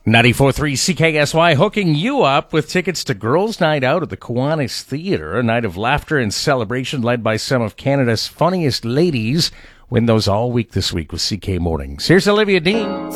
94.3 CKSY hooking you up with tickets to Girls' Night Out at the Kiwanis Theatre, a night of laughter and celebration led by some of Canada's funniest ladies. Win those all week this week with CK Mornings. Here's Olivia Dean.